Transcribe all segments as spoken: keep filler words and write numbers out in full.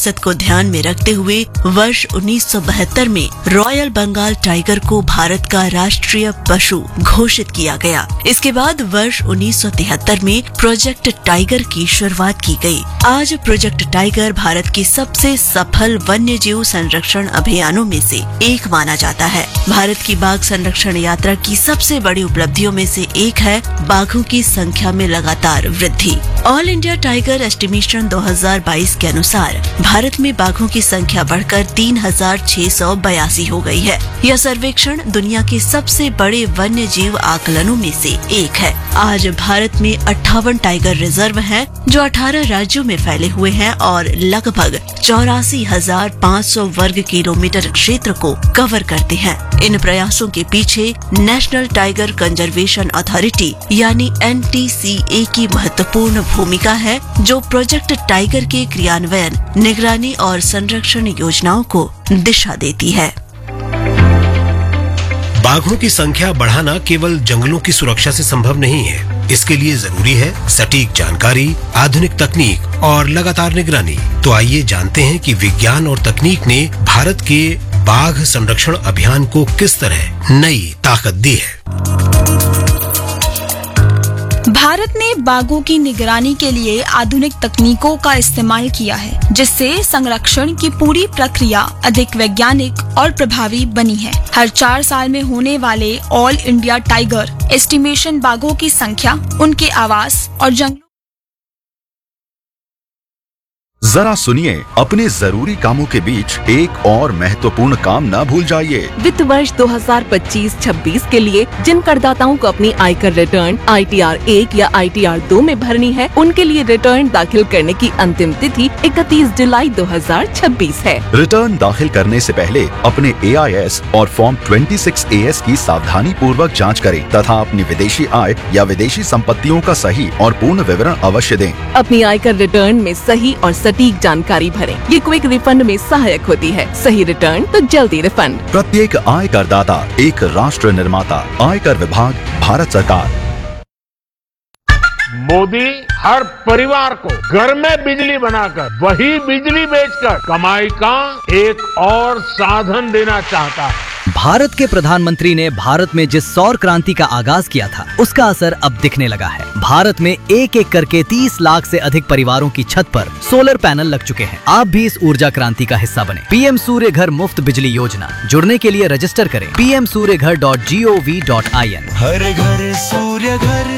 विरासत को ध्यान में रखते हुए वर्ष उन्नीस सौ बहत्तर में रॉयल बंगाल टाइगर को भारत का राष्ट्रीय पशु घोषित किया गया। इसके बाद वर्ष उन्नीस सौ तिहत्तर में प्रोजेक्ट टाइगर की शुरुआत की गई। आज प्रोजेक्ट टाइगर भारत की सबसे सफल वन्य जीव संरक्षण अभियानों में से एक माना जाता है। भारत की बाघ संरक्षण यात्रा की सबसे बड़ी उपलब्धियों में से एक है बाघों की संख्या में लगातार वृद्धि। ऑल इंडिया टाइगर एस्टिमेशन दो हज़ार बाईस के अनुसार भारत में बाघों की संख्या बढ़कर तीन हजार छह सौ बयासी हो गई है। यह सर्वेक्षण दुनिया के सबसे बड़े वन्य जीव आकलनों में से एक है। आज भारत में अट्ठावन टाइगर रिजर्व हैं, जो अठारह राज्यों में फैले हुए हैं और लगभग चौरासी हजार पाँच सौ वर्ग किलोमीटर क्षेत्र को कवर करते हैं। इन प्रयासों के पीछे नेशनल टाइगर कंजर्वेशन अथॉरिटी यानी एन टी सी ए की महत्वपूर्ण भूमिका है, जो प्रोजेक्ट टाइगर के क्रियान्वयन, निगरानी और संरक्षण योजनाओं को दिशा देती है। बाघों की संख्या बढ़ाना केवल जंगलों की सुरक्षा से संभव नहीं है। इसके लिए जरूरी है सटीक जानकारी, आधुनिक तकनीक और लगातार निगरानी। तो आइए जानते हैं कि विज्ञान और तकनीक ने भारत के बाघ संरक्षण अभियान को किस तरह नई ताकत दी है। भारत ने बाघों की निगरानी के लिए आधुनिक तकनीकों का इस्तेमाल किया है, जिससे संरक्षण की पूरी प्रक्रिया अधिक वैज्ञानिक और प्रभावी बनी है। हर चार साल में होने वाले ऑल इंडिया टाइगर एस्टिमेशन बाघों की संख्या, उनके आवास और जंगलों। जरा सुनिए, अपने जरूरी कामों के बीच एक और महत्वपूर्ण काम न भूल जाइए। वित्त वर्ष दो हज़ार पच्चीस छब्बीस के लिए जिन करदाताओं को अपनी आयकर रिटर्न आई टी आर एक या आई टी आर दो में भरनी है, उनके लिए रिटर्न दाखिल करने की अंतिम तिथि इकतीस जुलाई दो हज़ार छब्बीस है। रिटर्न दाखिल करने से पहले अपने ए आई एस और फॉर्म छब्बीस ए एस की सावधानी पूर्वक जाँच करें तथा अपनी विदेशी आय या विदेशी संपत्तियों का सही और पूर्ण विवरण अवश्य दें। अपनी आयकर रिटर्न में सही और सटीक जानकारी भरें। ये क्विक रिफंड में सहायक होती है। सही रिटर्न तो जल्दी रिफंड। प्रत्येक आय करदाता एक राष्ट्र निर्माता। आयकर विभाग, भारत सरकार। मोदी हर परिवार को घर में बिजली बनाकर वही बिजली बेचकर कमाई का एक और साधन देना चाहता है। भारत के प्रधानमंत्री ने भारत में जिस सौर क्रांति का आगाज किया था, उसका असर अब दिखने लगा है। भारत में एक एक करके तीस लाख से अधिक परिवारों की छत पर सोलर पैनल लग चुके हैं। आप भी इस ऊर्जा क्रांति का हिस्सा बने। पी एम सूर्य घर मुफ्त बिजली योजना, जुड़ने के लिए रजिस्टर करें पी एम सूर्य घर dot G O V dot I N. हर घर सूर्य घर।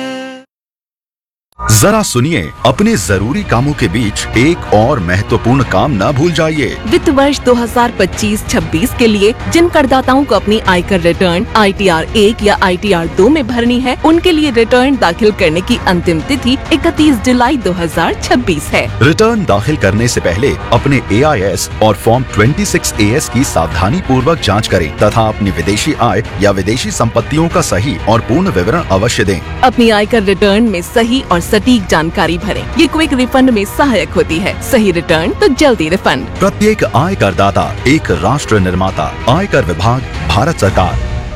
जरा सुनिए, अपने जरूरी कामों के बीच एक और महत्वपूर्ण काम न भूल जाइए। वित्त वर्ष दो हज़ार पच्चीस छब्बीस के लिए जिन करदाताओं को अपनी आयकर रिटर्न आई टी आर एक या आई टी आर दो में भरनी है, उनके लिए रिटर्न दाखिल करने की अंतिम तिथि इकतीस जुलाई दो हज़ार छब्बीस है। रिटर्न दाखिल करने से पहले अपने ए आई एस और फॉर्म छब्बीस ए एस की सावधानी पूर्वक जाँच करें तथा अपनी विदेशी आय या विदेशी संपत्तियों का सही और पूर्ण विवरण अवश्य दें। अपनी आयकर रिटर्न में सही और सटीक जानकारी भरें। ये क्विक रिफंड में सहायक होती है। सही रिटर्न तो जल्दी रिफंड। प्रत्येक आय करदाता एक राष्ट्र निर्माता। आयकर विभाग, भारत सरकार।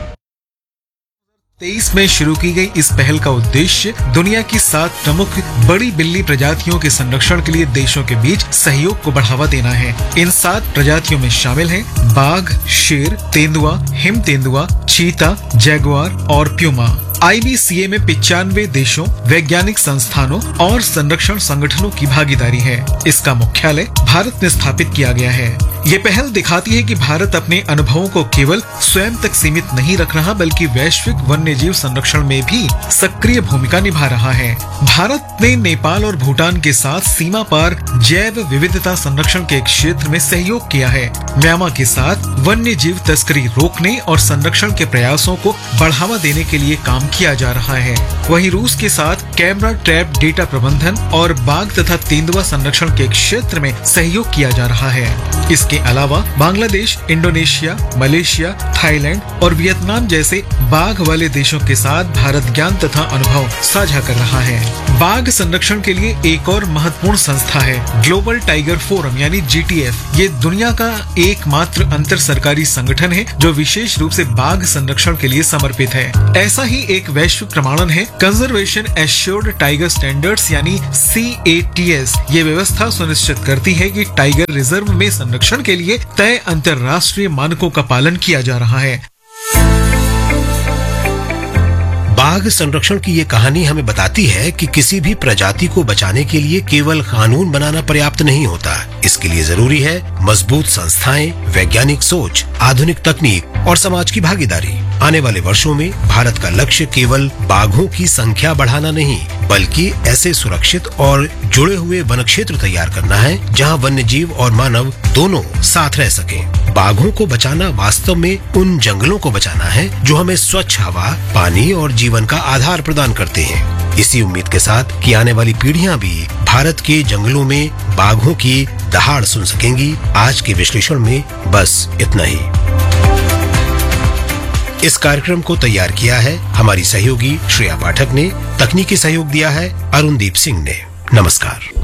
तेईस में शुरू की गई इस पहल का उद्देश्य दुनिया की सात प्रमुख बड़ी बिल्ली प्रजातियों के संरक्षण के लिए देशों के बीच सहयोग को बढ़ावा देना है। इन सात प्रजातियों में शामिल हैं बाघ, शेर, तेंदुआ, हिम तेंदुआ, चीता, जैगुआर और प्यूमा। आई बी सी ए में पिचानवे देशों, वैज्ञानिक संस्थानों और संरक्षण संगठनों की भागीदारी है। इसका मुख्यालय भारत में स्थापित किया गया है। ये पहल दिखाती है कि भारत अपने अनुभवों को केवल स्वयं तक सीमित नहीं रख रहा, बल्कि वैश्विक वन्यजीव संरक्षण में भी सक्रिय भूमिका निभा रहा है। भारत ने नेपाल और भूटान के साथ सीमा पार जैव विविधता संरक्षण के क्षेत्र में सहयोग किया है। म्यांमार के साथ वन्यजीव तस्करी रोकने और संरक्षण के प्रयासों को बढ़ावा देने के लिए काम किया जा रहा है। वहीं रूस के साथ कैमरा ट्रैप डेटा प्रबंधन और बाघ तथा तेंदुआ संरक्षण के क्षेत्र में सहयोग किया जा रहा है। इसके के अलावा बांग्लादेश, इंडोनेशिया, मलेशिया, थाईलैंड और वियतनाम जैसे बाघ वाले देशों के साथ भारत ज्ञान तथा अनुभव साझा कर रहा है। बाघ संरक्षण के लिए एक और महत्वपूर्ण संस्था है ग्लोबल टाइगर फोरम यानी जी टी एफ। ये दुनिया का एकमात्र अंतर सरकारी संगठन है जो विशेष रूप से बाघ संरक्षण के लिए समर्पित है। ऐसा ही एक वैश्विक प्रमाणन है कंजर्वेशन एश्योर्ड टाइगर स्टैंडर्ड्स यानी सी ए टी एस। ये व्यवस्था सुनिश्चित करती है कि टाइगर रिजर्व में संरक्षण के लिए तय अंतर्राष्ट्रीय मानकों का पालन किया जा रहा है। बाघ संरक्षण की ये कहानी हमें बताती है कि किसी भी प्रजाति को बचाने के लिए केवल कानून बनाना पर्याप्त नहीं होता। इसके लिए जरूरी है मजबूत संस्थाएं, वैज्ञानिक सोच, आधुनिक तकनीक और समाज की भागीदारी। आने वाले वर्षों में भारत का लक्ष्य केवल बाघों की संख्या बढ़ाना नहीं, बल्कि ऐसे सुरक्षित और जुड़े हुए वन क्षेत्र तैयार करना है जहां वन्य जीव और मानव दोनों साथ रह सकें। बाघों को बचाना वास्तव में उन जंगलों को बचाना है जो हमें स्वच्छ हवा, पानी और जीवन का आधार प्रदान करते हैं। इसी उम्मीद के साथ कि आने वाली पीढ़ियां भी भारत के जंगलों में बाघों की दहाड़ सुन सकेंगी। आज के विश्लेषण में बस इतना ही। इस कार्यक्रम को तैयार किया है हमारी सहयोगी श्रेया पाठक ने, तकनीकी सहयोग दिया है अरुणदीप सिंह ने। नमस्कार।